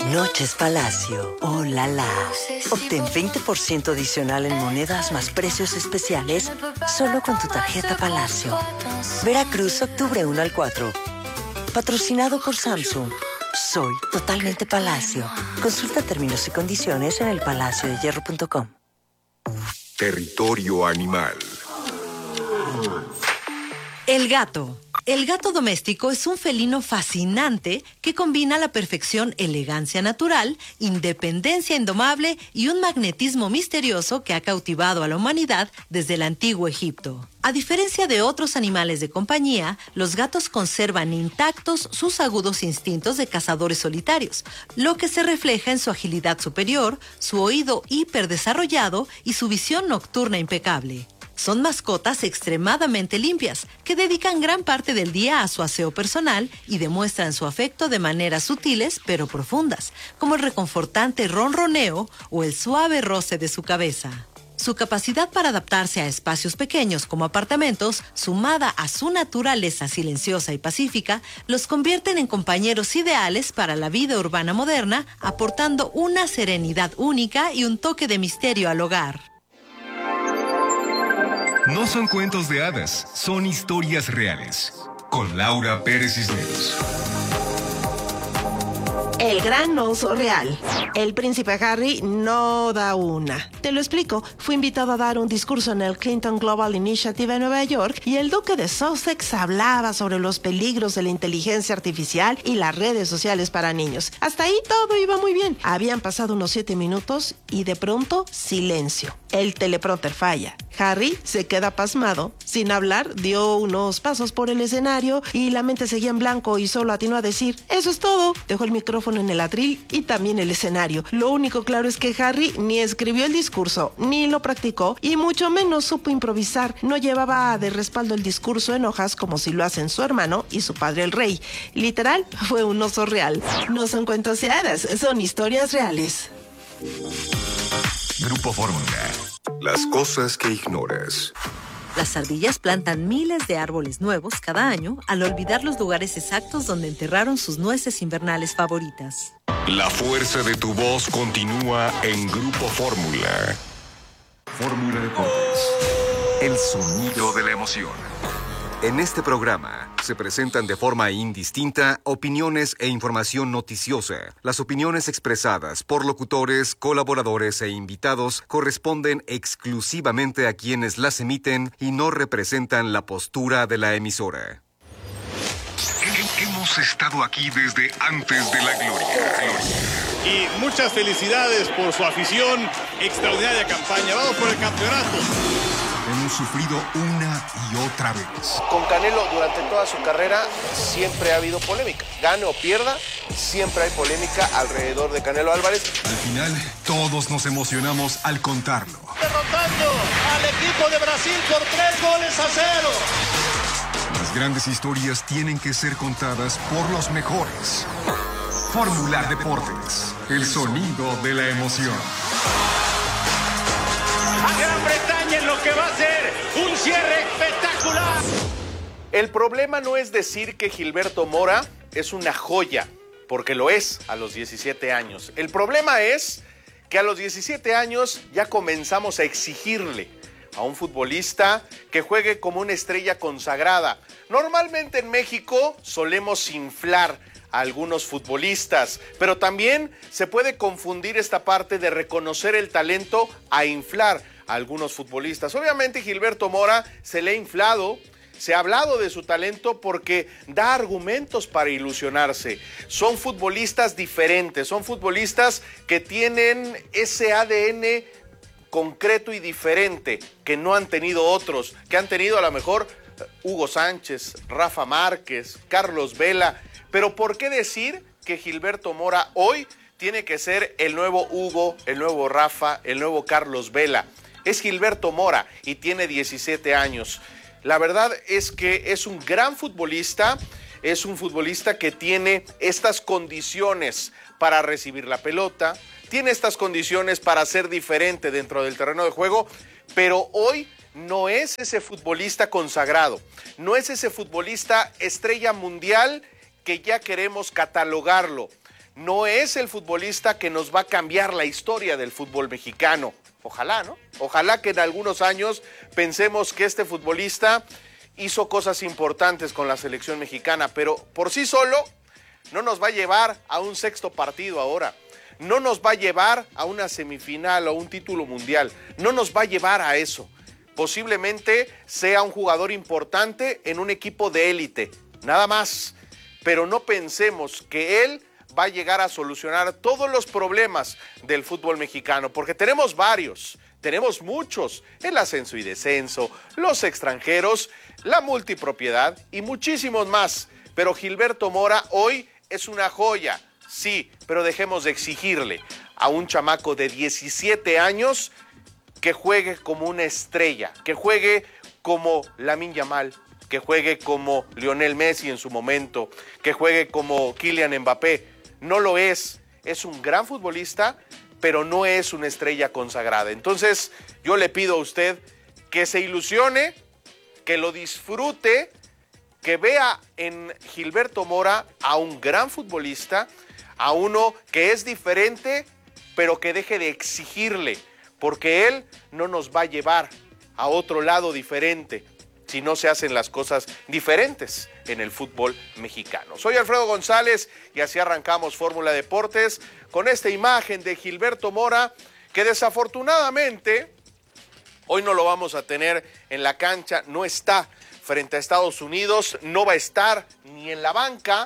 Noches Palacio. ¡Oh, la, la! Obtén 20% adicional en monedas más precios especiales solo con tu tarjeta Palacio. Veracruz, octubre 1 al 4. Patrocinado por Samsung. Soy totalmente Palacio. Consulta términos y condiciones en elpalaciodehierro.com. Territorio animal. El gato. El gato doméstico es un felino fascinante que combina a la perfección elegancia natural, independencia indomable y un magnetismo misterioso que ha cautivado a la humanidad desde el antiguo Egipto. A diferencia de otros animales de compañía, los gatos conservan intactos sus agudos instintos de cazadores solitarios, lo que se refleja en su agilidad superior, su oído hiperdesarrollado y su visión nocturna impecable. Son mascotas extremadamente limpias, que dedican gran parte del día a su aseo personal y demuestran su afecto de maneras sutiles pero profundas, como el reconfortante ronroneo o el suave roce de su cabeza. Su capacidad para adaptarse a espacios pequeños como apartamentos, sumada a su naturaleza silenciosa y pacífica, los convierten en compañeros ideales para la vida urbana moderna, aportando una serenidad única y un toque de misterio al hogar. No son cuentos de hadas, son historias reales. Con Laura Pérez Cisneros. El gran oso real. El príncipe Harry no da una. Te lo explico. Fue invitado a dar un discurso en el Clinton Global Initiative en Nueva York y el duque de Sussex hablaba sobre los peligros de la inteligencia artificial y las redes sociales para niños. Hasta ahí todo iba muy bien. Habían pasado unos 7 minutos y de pronto silencio. El teleprompter falla. Harry se queda pasmado. Sin hablar, dio unos pasos por el escenario y la mente seguía en blanco y solo atinó a decir: "Eso es todo". Dejó el micrófono en el atril y también el escenario. Lo único claro es que Harry ni escribió el discurso, ni lo practicó y mucho menos supo improvisar. No llevaba de respaldo el discurso en hojas como si lo hacen su hermano y su padre el rey. Literal, fue un oso real. No son cuentos de hadas, son historias reales. Grupo Fórmula. Las cosas que ignoras. Las ardillas plantan miles de árboles nuevos cada año al olvidar los lugares exactos donde enterraron sus nueces invernales favoritas. La fuerza de tu voz continúa en Grupo Fórmula. Fórmula Deportes. El sonido de la emoción. En este programa se presentan de forma indistinta opiniones e información noticiosa. Las opiniones expresadas por locutores, colaboradores e invitados corresponden exclusivamente a quienes las emiten y no representan la postura de la emisora. Hemos estado aquí desde antes de la gloria. Y muchas felicidades por su afición. Extraordinaria campaña. Vamos por el campeonato. Hemos sufrido una y otra vez. Con Canelo durante toda su carrera siempre ha habido polémica. Gane o pierda, siempre hay polémica alrededor de Canelo Álvarez. Al final, todos nos emocionamos al contarlo. Derrotando al equipo de Brasil por 3-0. Las grandes historias tienen que ser contadas por los mejores. Fórmula Deportes, el sonido de la emoción. A Gran Bretaña en lo que va a ser un cierre espectacular. El problema no es decir que Gilberto Mora es una joya, porque lo es a los 17 años. El problema es que a los 17 años ya comenzamos a exigirle a un futbolista que juegue como una estrella consagrada. Normalmente en México solemos inflar a algunos futbolistas, pero también se puede confundir esta parte de reconocer el talento a inflar a algunos futbolistas. Obviamente Gilberto Mora se le ha inflado, se ha hablado de su talento porque da argumentos para ilusionarse. Son futbolistas diferentes, son futbolistas que tienen ese ADN concreto y diferente que no han tenido otros, que han tenido a lo mejor Hugo Sánchez, Rafa Márquez, Carlos Vela. Pero ¿por qué decir que Gilberto Mora hoy tiene que ser el nuevo Hugo, el nuevo Rafa, el nuevo Carlos Vela? Es Gilberto Mora y tiene 17 años. La verdad es que es un gran futbolista, es un futbolista que tiene estas condiciones para recibir la pelota, tiene estas condiciones para ser diferente dentro del terreno de juego, pero hoy no es ese futbolista consagrado, no es ese futbolista estrella mundial que ya queremos catalogarlo. no es el futbolista que nos va a cambiar la historia del fútbol mexicano. Ojalá, ¿no? Ojalá que en algunos años pensemos que este futbolista hizo cosas importantes con la selección mexicana, pero por sí solo no nos va a llevar a un sexto partido ahora. No nos va a llevar a una semifinal o un título mundial. No nos va a llevar a eso. Posiblemente sea un jugador importante en un equipo de élite, nada más. Pero no pensemos que él va a llegar a solucionar todos los problemas del fútbol mexicano, porque tenemos varios, tenemos muchos, el ascenso y descenso, los extranjeros, la multipropiedad y muchísimos más. Pero Gilberto Mora hoy es una joya. Sí, pero dejemos de exigirle a un chamaco de 17 años que juegue como una estrella, que juegue como Lamine Yamal, que juegue como Lionel Messi en su momento, que juegue como Kylian Mbappé. No lo es un gran futbolista, pero no es una estrella consagrada. Entonces, yo le pido a usted que se ilusione, que lo disfrute, que vea en Gilberto Mora a un gran futbolista, a uno que es diferente, pero que deje de exigirle, porque él no nos va a llevar a otro lado diferente si no se hacen las cosas diferentes en el fútbol mexicano. Soy Alfredo González y así arrancamos Fórmula Deportes con esta imagen de Gilberto Mora, que desafortunadamente hoy no lo vamos a tener en la cancha, no está frente a Estados Unidos, no va a estar ni en la banca,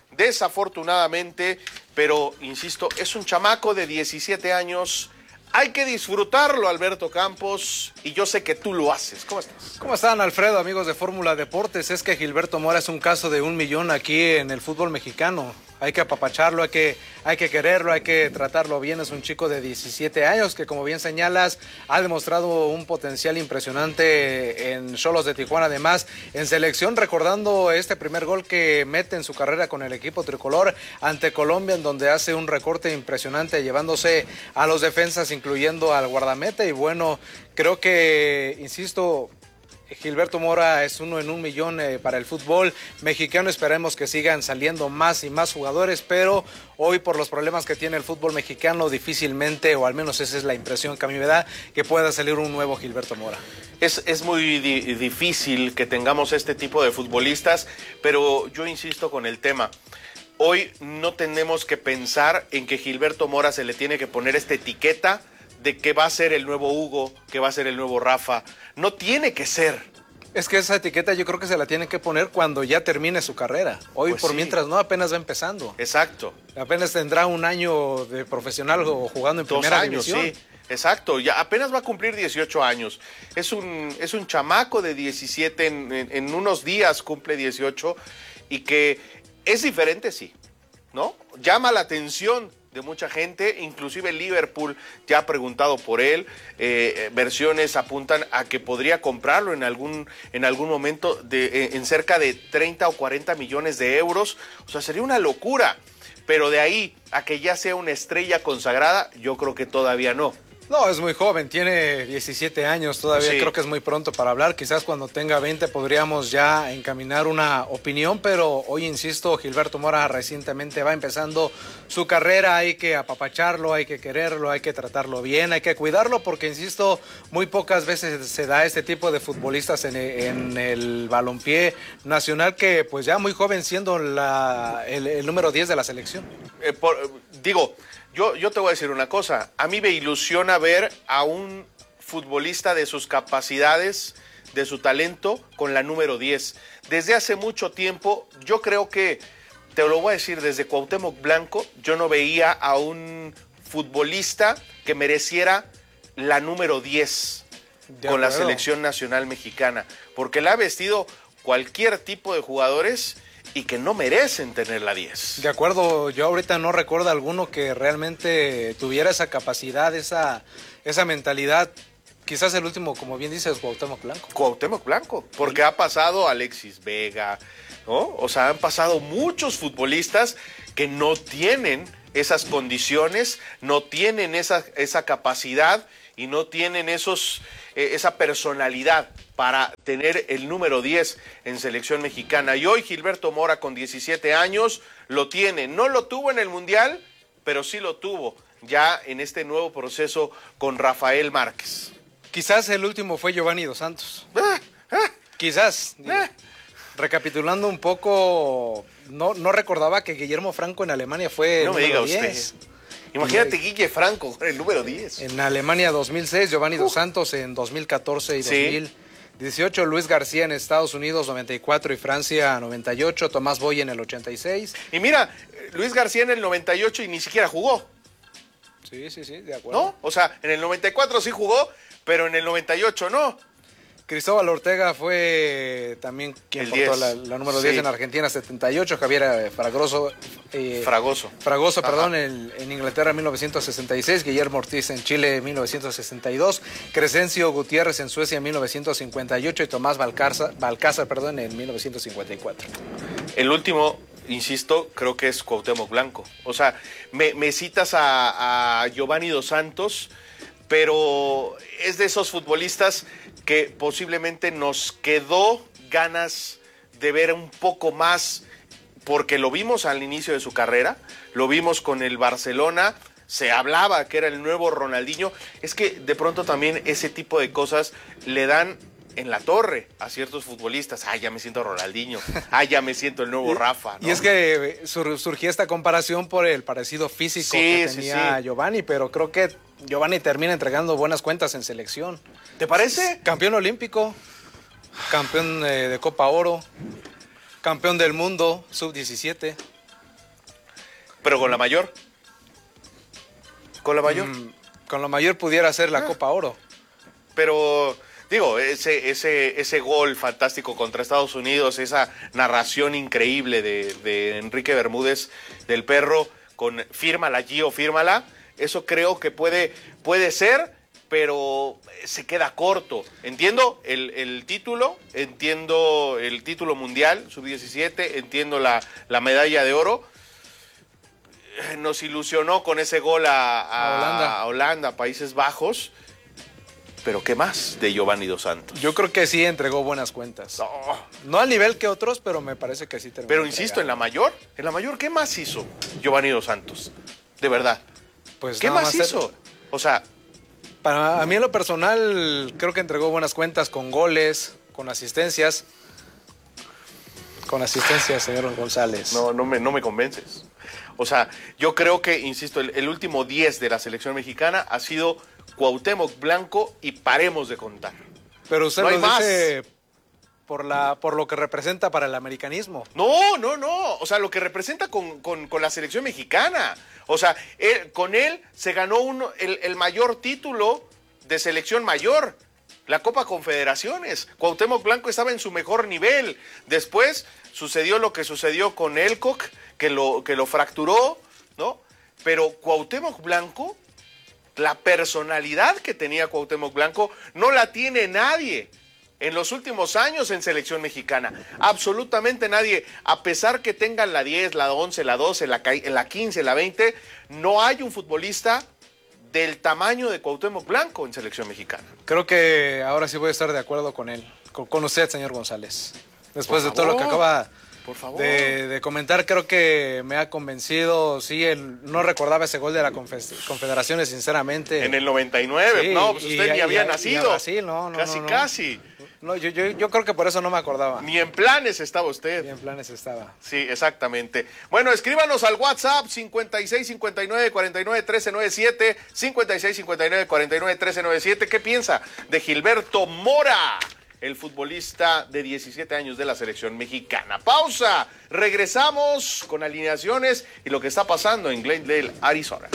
desafortunadamente, pero insisto, es un chamaco de 17 años. Hay que disfrutarlo, Alberto Campos, y yo sé que tú lo haces. ¿Cómo estás? ¿Cómo están, Alfredo, amigos de Fórmula Deportes? Es que Gilberto Mora es un caso de 1 millón aquí en el fútbol mexicano. Hay que apapacharlo, hay que quererlo, hay que tratarlo bien. Es un chico de 17 años que, como bien señalas, ha demostrado un potencial impresionante en Xolos de Tijuana. Además, en selección, recordando este primer gol que mete en su carrera con el equipo tricolor ante Colombia, en donde hace un recorte impresionante, llevándose a los defensas, incluyendo al guardameta. Y bueno, creo que, insisto, Gilberto Mora es 1 en 1 millón para el fútbol mexicano. Esperemos que sigan saliendo más y más jugadores, pero hoy, por los problemas que tiene el fútbol mexicano, difícilmente, o al menos esa es la impresión que a mí me da, que pueda salir un nuevo Gilberto Mora. Es muy difícil que tengamos este tipo de futbolistas, pero yo insisto con el tema. Hoy no tenemos que pensar en que Gilberto Mora se le tiene que poner esta etiqueta de que va a ser el nuevo Hugo, que va a ser el nuevo Rafa. No tiene que ser. Es que esa etiqueta yo creo que se la tienen que poner cuando ya termine su carrera. Hoy, pues por sí. Mientras no, apenas va empezando. Exacto. Apenas tendrá 1 año de profesional o jugando en primera división. 2 años, sí. Exacto, ya apenas va a cumplir 18 años. Es un chamaco de 17, en unos días cumple 18, y que es diferente, sí, ¿no? Llama la atención de mucha gente, inclusive Liverpool ya ha preguntado por él. Versiones apuntan a que podría comprarlo en algún momento en cerca de 30 o 40 millones de euros. O sea, sería una locura, pero de ahí a que ya sea una estrella consagrada, yo creo que todavía no. No, es muy joven, tiene 17 años, todavía sí. Creo que es muy pronto para hablar. Quizás cuando tenga 20 podríamos ya encaminar una opinión, pero hoy, insisto, Gilberto Mora recientemente va empezando su carrera. Hay que apapacharlo, hay que quererlo, hay que tratarlo bien, hay que cuidarlo, porque, insisto, muy pocas veces se da este tipo de futbolistas en el balompié nacional, que pues ya muy joven, siendo el número 10 de la selección. Yo te voy a decir una cosa, a mí me ilusiona ver a un futbolista de sus capacidades, de su talento, con la número 10. Desde hace mucho tiempo, yo creo que, te lo voy a decir, desde Cuauhtémoc Blanco, yo no veía a un futbolista que mereciera la número 10 con la selección nacional mexicana, porque la ha vestido cualquier tipo de jugadores y que no merecen tener la 10. De acuerdo, yo ahorita no recuerdo alguno que realmente tuviera esa capacidad, esa mentalidad. Quizás el último, como bien dices, Cuauhtémoc Blanco. Cuauhtémoc Blanco, porque ha pasado Alexis Vega, ¿no? O sea, han pasado muchos futbolistas que no tienen esas condiciones, no tienen esa capacidad, y no tienen esa personalidad para tener el número 10 en selección mexicana. Y hoy Gilberto Mora, con 17 años, lo tiene. No lo tuvo en el Mundial, pero sí lo tuvo ya en este nuevo proceso con Rafael Márquez. Quizás el último fue Giovanni Dos Santos. Quizás. Recapitulando un poco, no recordaba que Guillermo Franco en Alemania fue el número 10. No me diga usted. Imagínate Guille Franco, el número 10. En Alemania 2006, Giovanni Dos Santos en 2014 y 2018, Luis García en Estados Unidos 94 y Francia 98, Tomás Boy en el 86. Y mira, Luis García en el 98 y ni siquiera jugó. Sí, de acuerdo. ¿No? O sea, en el 94 sí jugó, pero en el 98 no. Cristóbal Ortega fue también quien portó la número 10 en Argentina, 78. Javier Fragoso, en Inglaterra en 1966. Guillermo Ortiz en Chile en 1962. Crescencio Gutiérrez en Suecia en 1958. Y Tomás Balcázar en 1954. El último, insisto, creo que es Cuauhtémoc Blanco. O sea, me citas a Giovanni Dos Santos, pero es de esos futbolistas que posiblemente nos quedó ganas de ver un poco más, porque lo vimos al inicio de su carrera, lo vimos con el Barcelona, se hablaba que era el nuevo Ronaldinho. Es que de pronto también ese tipo de cosas le dan en la torre a ciertos futbolistas. Ya me siento Ronaldinho, ya me siento el nuevo Rafa, ¿no? Y es que surgía esta comparación por el parecido físico que tenía Giovanni, pero creo que Giovanni termina entregando buenas cuentas en selección. ¿Te parece? Campeón olímpico, campeón de Copa Oro, campeón del mundo, sub-17. ¿Pero con la mayor? ¿Con la mayor? Con la mayor pudiera ser la Copa Oro. Pero, digo, ese gol fantástico contra Estados Unidos, esa narración increíble de Enrique Bermúdez, del Perro, con fírmala, Gio, fírmala. Eso creo que puede ser, pero se queda corto. Entiendo el título, entiendo el título mundial, sub-17, entiendo la medalla de oro. Nos ilusionó con ese gol a Holanda, Países Bajos. Pero ¿qué más de Giovanni Dos Santos? Yo creo que sí entregó buenas cuentas. No al nivel que otros, pero me parece que sí terminó. Pero insisto, en la mayor, ¿qué más hizo Giovanni Dos Santos? De verdad. Pues ¿qué más hizo? O sea, para mí en lo personal creo que entregó buenas cuentas con goles, con asistencias. Con asistencias, señor González. No me convences. O sea, yo creo que, insisto, el último 10 de la selección mexicana ha sido Cuauhtémoc Blanco y paremos de contar. Pero usted lo dice por lo que representa para el americanismo. No. O sea, lo que representa con la selección mexicana. O sea, con él se ganó el mayor título de selección mayor, la Copa Confederaciones. Cuauhtémoc Blanco estaba en su mejor nivel. Después sucedió lo que sucedió con Elcock, que lo fracturó, ¿no? Pero Cuauhtémoc Blanco, la personalidad que tenía Cuauhtémoc Blanco, no la tiene nadie en los últimos años en selección mexicana. Absolutamente nadie. A pesar que tengan la 10, la 11, la 12, la 15, la 20, no hay un futbolista del tamaño de Cuauhtémoc Blanco en selección mexicana. Creo que ahora sí voy a estar de acuerdo con él, con usted, señor González. Después de todo lo que acaba de comentar, creo que me ha convencido. Sí, no recordaba ese gol de la Confederaciones, sinceramente. En el 99, sí, no, pues usted ni había nacido. Brasil, Casi. No, yo creo que por eso no me acordaba. Ni en planes estaba usted. Ni en planes estaba. Sí, exactamente. Bueno, escríbanos al WhatsApp 5659-491397, 5659-491397. ¿Qué piensa de Gilberto Mora, el futbolista de 17 años de la selección mexicana? Pausa. Regresamos con alineaciones y lo que está pasando en Glendale, Arizona.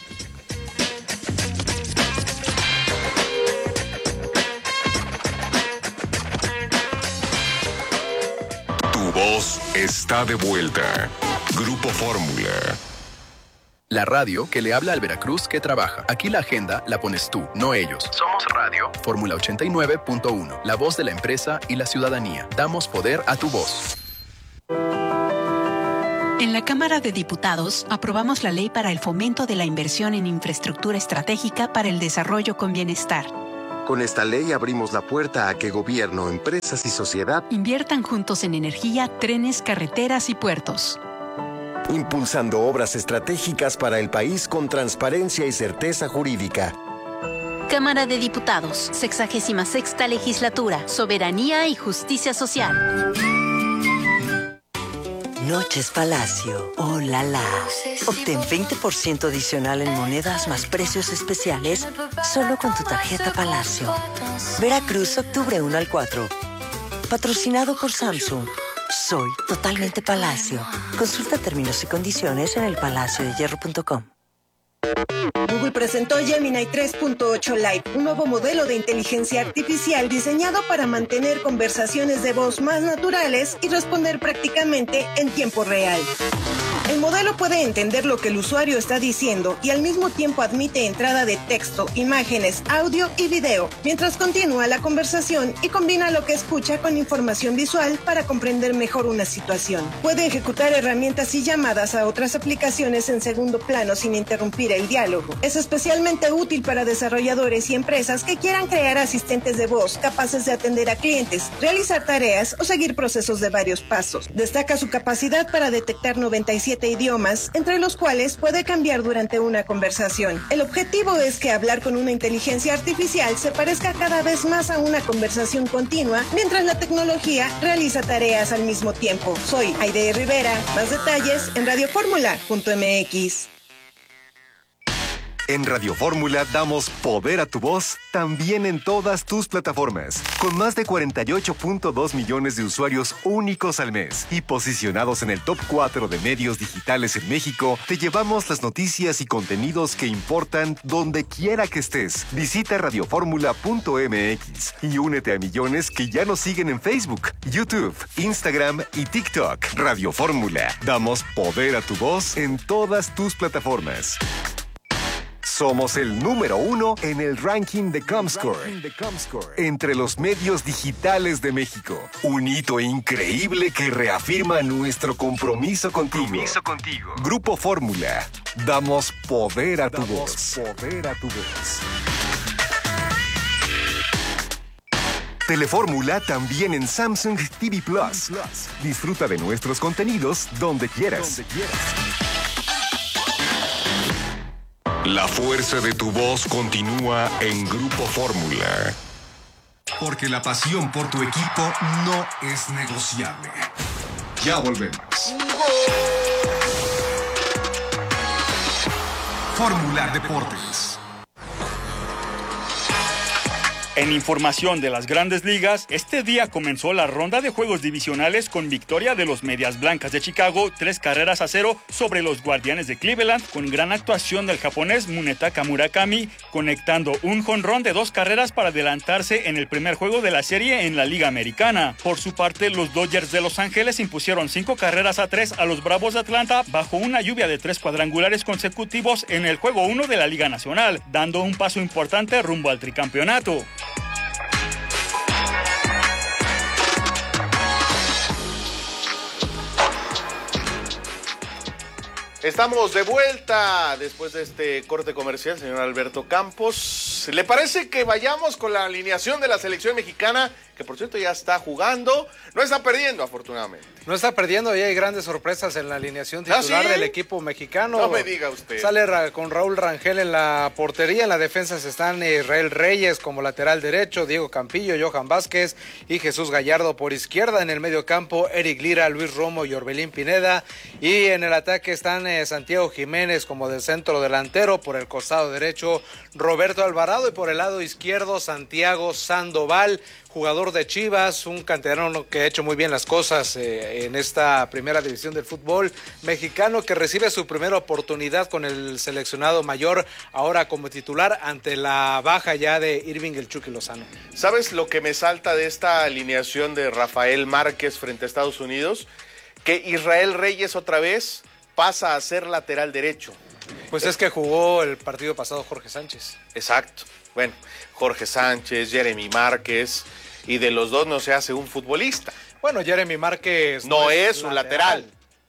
Tu voz está de vuelta. Grupo Fórmula. La radio que le habla al Veracruz que trabaja. Aquí la agenda la pones tú, no ellos. Somos Radio. Fórmula 89.1. La voz de la empresa y la ciudadanía. Damos poder a tu voz. En la Cámara de Diputados aprobamos la ley para el fomento de la inversión en infraestructura estratégica para el desarrollo con bienestar. Con esta ley abrimos la puerta a que gobierno, empresas y sociedad inviertan juntos en energía, trenes, carreteras y puertos. Impulsando obras estratégicas para el país con transparencia y certeza jurídica. Cámara de Diputados, 66ª Legislatura, Soberanía y Justicia Social. Noches Palacio. ¡Oh, la, la! Obtén 20% adicional en monedas más precios especiales solo con tu tarjeta Palacio. Veracruz, octubre 1 al 4. Patrocinado por Samsung. Soy totalmente Palacio. Consulta términos y condiciones en elpalaciodehierro.com. Google presentó Gemini 3.8 Lite, un nuevo modelo de inteligencia artificial diseñado para mantener conversaciones de voz más naturales y responder prácticamente en tiempo real. El modelo puede entender lo que el usuario está diciendo y al mismo tiempo admite entrada de texto, imágenes, audio y video, mientras continúa la conversación y combina lo que escucha con información visual para comprender mejor una situación. Puede ejecutar herramientas y llamadas a otras aplicaciones en segundo plano sin interrumpir el diálogo. Es especialmente útil para desarrolladores y empresas que quieran crear asistentes de voz capaces de atender a clientes, realizar tareas o seguir procesos de varios pasos. Destaca su capacidad para detectar 97 idiomas, entre los cuales puede cambiar durante una conversación. El objetivo es que hablar con una inteligencia artificial se parezca cada vez más a una conversación continua, mientras la tecnología realiza tareas al mismo tiempo. Soy Aide Rivera. Más detalles en radioformula.mx. En Radio Fórmula damos poder a tu voz también en todas tus plataformas. Con más de 48.2 millones de usuarios únicos al mes y posicionados en el top 4 de medios digitales en México, te llevamos las noticias y contenidos que importan donde quiera que estés. Visita radioformula.mx y únete a millones que ya nos siguen en Facebook, YouTube, Instagram y TikTok. Radio Fórmula. Damos poder a tu voz en todas tus plataformas. Somos el número 1 en el ranking de Comscore entre los medios digitales de México. Un hito increíble que reafirma nuestro compromiso contigo. Grupo Fórmula. Damos poder a tu voz. Telefórmula también en Samsung TV Plus. Disfruta de nuestros contenidos donde quieras. La fuerza de tu voz continúa en Grupo Fórmula. Porque la pasión por tu equipo no es negociable. Ya volvemos. Fórmula Deportes. En información de las Grandes Ligas, este día comenzó la ronda de juegos divisionales con victoria de los Medias Blancas de Chicago, 3-0 sobre los Guardianes de Cleveland, con gran actuación del japonés Munetaka Murakami, conectando un jonrón de 2 carreras para adelantarse en el primer juego de la serie en la Liga Americana. Por su parte, los Dodgers de Los Ángeles impusieron 5-3 a los Bravos de Atlanta bajo una lluvia de 3 cuadrangulares consecutivos en el juego 1 de la Liga Nacional, dando un paso importante rumbo al tricampeonato. Estamos de vuelta después de este corte comercial, señor Alberto Campos. ¿Le parece que vayamos con la alineación de la selección mexicana? Que por cierto ya está jugando. No está perdiendo, afortunadamente. No está perdiendo y hay grandes sorpresas en la alineación titular del equipo mexicano. No me diga usted. Sale con Raúl Rangel en la portería. En la defensa están Israel Reyes como lateral derecho, Diego Campillo, Johan Vázquez y Jesús Gallardo por izquierda. En el medio campo, Eric Lira, Luis Romo y Orbelín Pineda. Y en el ataque están Santiago Jiménez como del centro delantero. Por el costado derecho, Roberto Alvarado. Y por el lado izquierdo, Santiago Sandoval, jugador de Chivas, un canterano que ha hecho muy bien las cosas en esta primera división del fútbol mexicano, que recibe su primera oportunidad con el seleccionado mayor, ahora como titular ante la baja ya de Irving el Chucky Lozano. ¿Sabes lo que me salta de esta alineación de Rafael Márquez frente a Estados Unidos? Que Israel Reyes otra vez pasa a ser lateral derecho. Pues es que jugó el partido pasado Jorge Sánchez. Exacto. Bueno, Jorge Sánchez, Jeremy Márquez, y de los dos no se hace un futbolista. Bueno, Jeremy Márquez no es un lateral.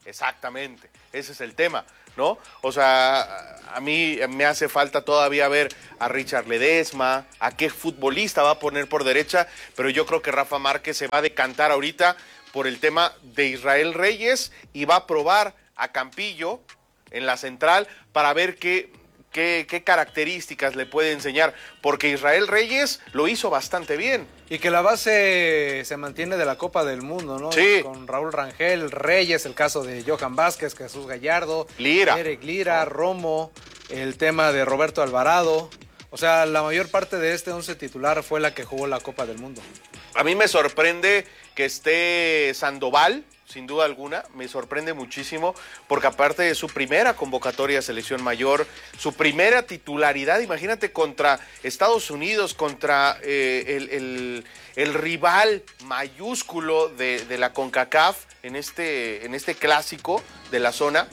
Exactamente, ese es el tema, ¿no? O sea, a mí me hace falta todavía ver a Richard Ledesma, a qué futbolista va a poner por derecha, pero yo creo que Rafa Márquez se va a decantar ahorita por el tema de Israel Reyes y va a probar a Campillo en la central para ver qué características le puede enseñar, porque Israel Reyes lo hizo bastante bien. Y que la base se mantiene de la Copa del Mundo, ¿no? Sí. Con Raúl Rangel, Reyes, el caso de Johan Vázquez, Jesús Gallardo, Lira. Eric Lira, Romo, el tema de Roberto Alvarado. O sea, la mayor parte de este 11 titular fue la que jugó la Copa del Mundo. A mí me sorprende que esté Sandoval, sin duda alguna, me sorprende muchísimo, porque aparte de su primera convocatoria a selección mayor, su primera titularidad, imagínate, contra Estados Unidos, contra el rival mayúsculo de la CONCACAF en este clásico de la zona,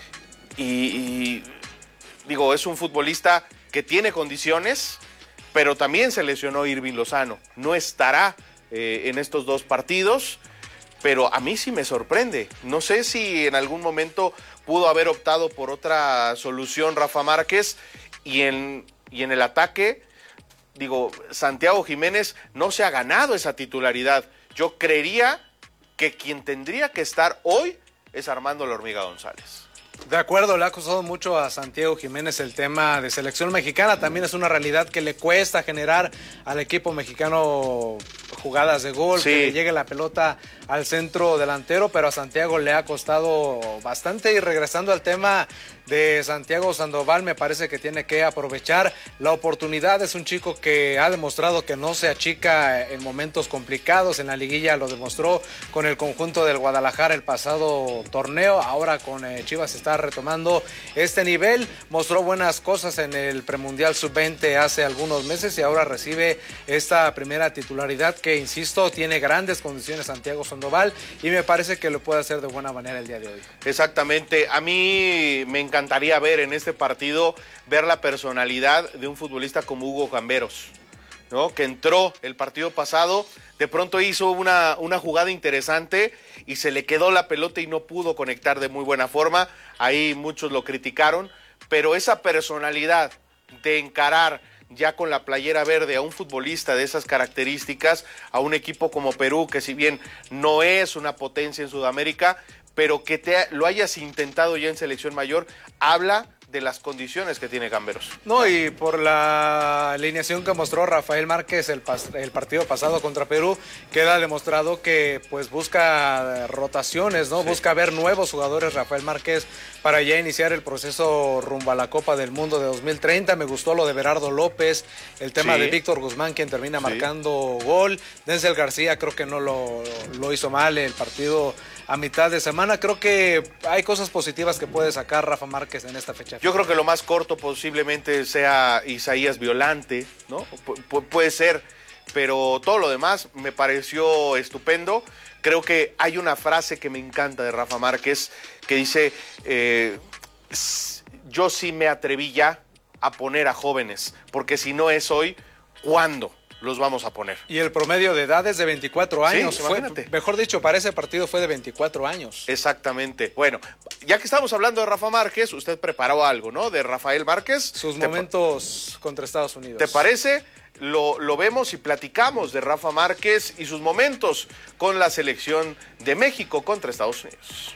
y digo, es un futbolista que tiene condiciones, pero también se lesionó Irving Lozano, no estará en estos 2 partidos, pero a mí sí me sorprende. No sé si en algún momento pudo haber optado por otra solución Rafa Márquez, y en el ataque, digo, Santiago Jiménez no se ha ganado esa titularidad. Yo creería que quien tendría que estar hoy es Armando La Hormiga González. De acuerdo, le ha costado mucho a Santiago Jiménez el tema de selección mexicana. También es una realidad que le cuesta generar al equipo mexicano jugadas de gol, que le llegue la pelota al centro delantero, pero a Santiago le ha costado bastante. Y regresando al tema de Santiago Sandoval, me parece que tiene que aprovechar la oportunidad. Es un chico que ha demostrado que no se achica en momentos complicados. En la liguilla lo demostró con el conjunto del Guadalajara el pasado torneo. Ahora con Chivas está retomando este nivel. Mostró buenas cosas en el premundial sub-20 hace algunos meses y ahora recibe esta primera titularidad que, insisto, tiene grandes condiciones Santiago Sandoval, y me parece que lo puede hacer de buena manera el día de hoy. Exactamente. A mí me encantaría ver en este partido, ver la personalidad de un futbolista como Hugo Gamberos, ¿no? Que entró el partido pasado, de pronto hizo una jugada interesante y se le quedó la pelota y no pudo conectar de muy buena forma. Ahí muchos lo criticaron, pero esa personalidad de encarar ya con la playera verde a un futbolista de esas características, a un equipo como Perú, que si bien no es una potencia en Sudamérica, pero que lo hayas intentado ya en selección mayor, habla de las condiciones que tiene Gamberos. No, y por la alineación que mostró Rafael Márquez el partido pasado contra Perú, queda demostrado que pues busca rotaciones, ¿no? Sí. Busca ver nuevos jugadores Rafael Márquez para ya iniciar el proceso rumbo a la Copa del Mundo de 2030. Me gustó lo de Berardo López, el tema de Víctor Guzmán, quien termina marcando gol. Denzel García creo que no lo hizo mal el partido a mitad de semana. Creo que hay cosas positivas que puede sacar Rafa Márquez en esta fecha. Yo creo que lo más corto posiblemente sea Isaías Violante, ¿no? Puede ser, pero todo lo demás me pareció estupendo. Creo que hay una frase que me encanta de Rafa Márquez que dice, yo sí me atreví ya a poner a jóvenes, porque si no es hoy, ¿cuándo los vamos a poner? Y el promedio de edad es de 24 años. Sí, imagínate. Mejor dicho, para ese partido fue de 24 años. Exactamente. Bueno, ya que estamos hablando de Rafa Márquez, usted preparó algo, ¿no? De Rafael Márquez. Sus momentos contra Estados Unidos. ¿Te parece? Lo vemos y platicamos de Rafa Márquez y sus momentos con la selección de México contra Estados Unidos.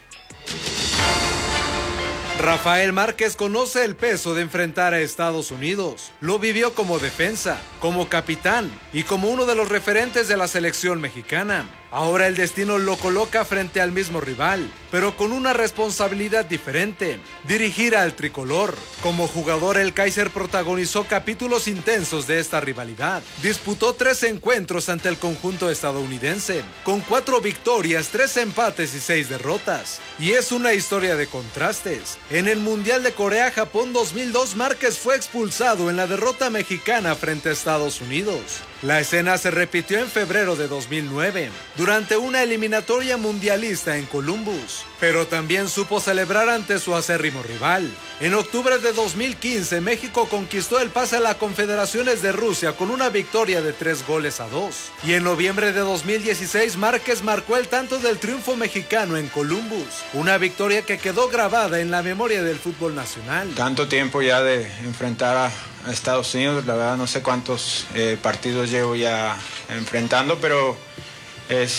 Rafael Márquez conoce el peso de enfrentar a Estados Unidos. Lo vivió como defensa, como capitán y como uno de los referentes de la selección mexicana. Ahora el destino lo coloca frente al mismo rival, pero con una responsabilidad diferente: dirigir al tricolor. Como jugador, el Kaiser protagonizó capítulos intensos de esta rivalidad. Disputó 3 encuentros ante el conjunto estadounidense, con 4 victorias, 3 empates y 6 derrotas. Y es una historia de contrastes. En el Mundial de Corea-Japón 2002, Márquez fue expulsado en la derrota mexicana frente a Estados Unidos. La escena se repitió en febrero de 2009, durante una eliminatoria mundialista en Columbus, pero también supo celebrar ante su acérrimo rival. En octubre de 2015, México conquistó el pase a las Confederaciones de Rusia con una victoria de 3-2. Y en noviembre de 2016, Márquez marcó el tanto del triunfo mexicano en Columbus, una victoria que quedó grabada en la memoria del fútbol nacional. Tanto tiempo ya de enfrentar a Estados Unidos, la verdad no sé cuántos partidos llevo ya enfrentando, pero es